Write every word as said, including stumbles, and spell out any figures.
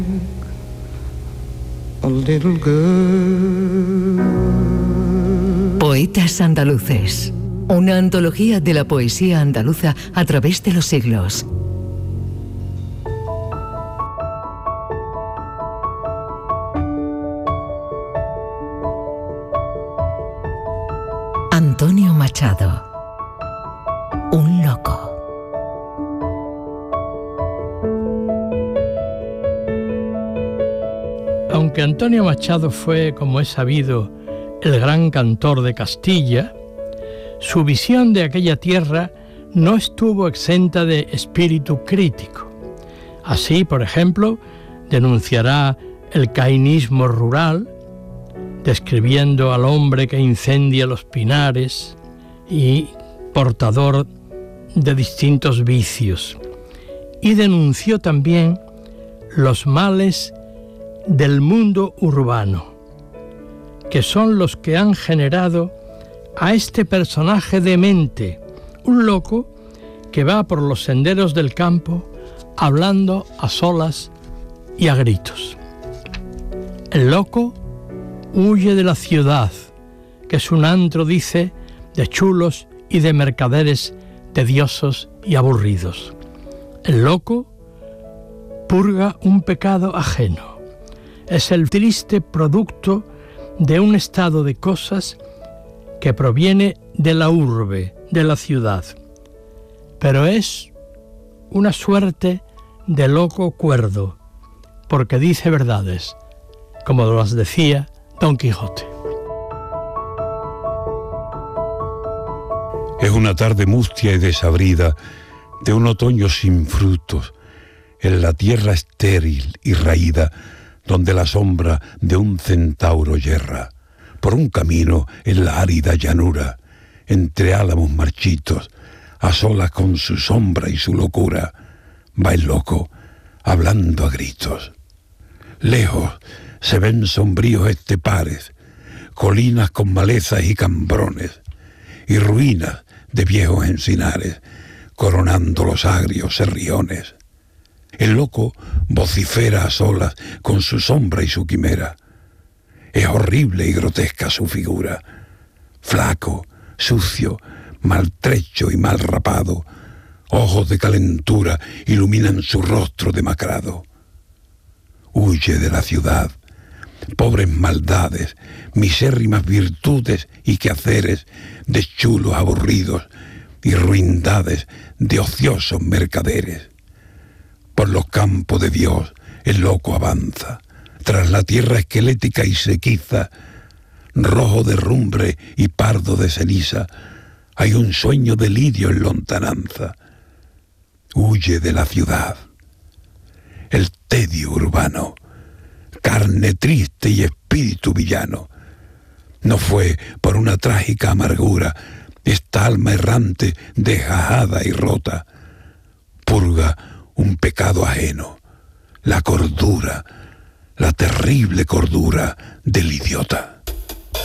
a little girl. Poetas andaluces. Una antología de la poesía andaluza a través de los siglos. Antonio Machado. Un loco. Aunque Antonio Machado fue, como es sabido, el gran cantor de Castilla, su visión de aquella tierra no estuvo exenta de espíritu crítico. Así, por ejemplo, denunciará el cainismo rural, describiendo al hombre que incendia los pinares y portador de distintos vicios. Y denunció también los males del mundo urbano, que son los que han generado a este personaje demente, un loco que va por los senderos del campo hablando a solas y a gritos. El loco huye de la ciudad, que es un antro, dice, de chulos y de mercaderes tediosos y aburridos. El loco purga un pecado ajeno. Es el triste producto de un estado de cosas que proviene de la urbe, de la ciudad. Pero es una suerte de loco cuerdo, porque dice verdades, como las decía Don Quijote. Es una tarde mustia y desabrida de un otoño sin frutos, en la tierra estéril y raída, donde la sombra de un centauro yerra. Por un camino en la árida llanura, entre álamos marchitos, a solas con su sombra y su locura, va el loco, hablando a gritos. Lejos se ven sombríos estepares, colinas con malezas y cambrones, y ruinas de viejos encinares, coronando los agrios serriones. El loco vocifera a solas con su sombra y su quimera. Es horrible y grotesca su figura. Flaco, sucio, maltrecho y mal rapado, ojos de calentura iluminan su rostro demacrado. Huye de la ciudad, pobres maldades, misérrimas virtudes y quehaceres de chulos aburridos y ruindades de ociosos mercaderes. Por los campos de Dios el loco avanza, tras la tierra esquelética y sequiza, rojo de rumbre y pardo de ceniza, hay un sueño de lirio en lontananza. Huye de la ciudad. El tedio urbano, carne triste y espíritu villano. No fue por una trágica amargura esta alma errante desgajada y rota. Purga un pecado ajeno, la cordura, la terrible cordura del idiota.